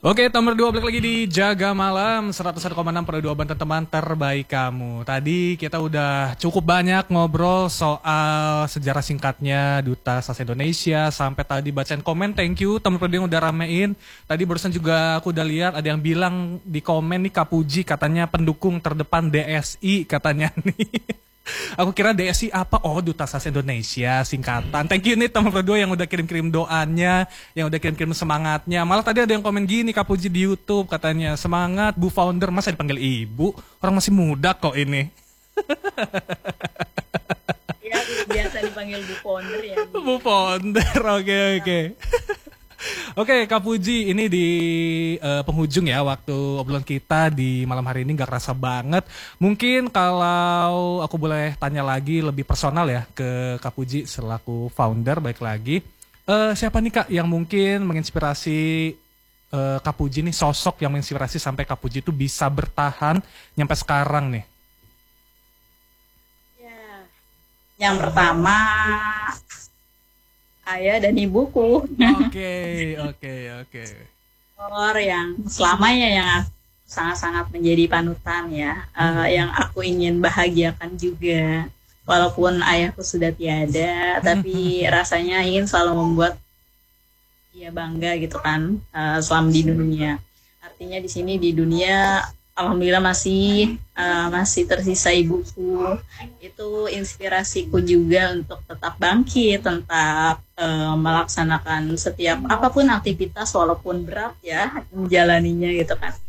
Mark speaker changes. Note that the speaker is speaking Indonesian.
Speaker 1: Oke, nomor 2 balik lagi di Jaga Malam 101,6 pada 2 Banten teman terbaik kamu. Tadi kita udah cukup banyak ngobrol soal sejarah singkatnya Duta Sas Indonesia. Sampai tadi bacain komen, thank you teman yang udah ramein. Tadi barusan juga aku udah lihat ada yang bilang di komen nih Kapuji katanya pendukung terdepan DSI katanya nih. Aku kira DSI apa? Oh, Duta Sas Indonesia singkatan. Thank you nih teman berdua yang udah kirim-kirim doanya, yang udah kirim-kirim semangatnya. Malah tadi ada yang komen gini Kak Puji di YouTube katanya, semangat Bu Founder, masa dipanggil Ibu? Orang masih muda kok ini.
Speaker 2: Ya, biasa dipanggil Bu Founder ya.
Speaker 1: Bu Founder, oke. Oke, Kak Puji, ini di penghujung ya waktu obrolan kita di malam hari ini gak kerasa banget. Mungkin kalau aku boleh tanya lagi lebih personal ya ke Kak Puji selaku founder, baik lagi. Siapa nih Kak yang mungkin menginspirasi Kak Puji nih, sosok yang menginspirasi sampai Kak Puji itu bisa bertahan nyampe sekarang nih?
Speaker 2: Ya, yang pertama ayah dan ibuku.
Speaker 1: Oke.
Speaker 2: Yang selamanya yang sangat-sangat menjadi panutan ya, yang aku ingin bahagiakan juga. Walaupun ayahku sudah tiada, tapi rasanya ingin selalu membuat dia bangga gitu kan, selama di dunia. Artinya di sini di dunia, alhamdulillah masih tersisa ibuku. Itu inspirasiku juga untuk tetap bangkit, tetap melaksanakan setiap apapun aktivitas walaupun berat ya menjalaninya gitu kan.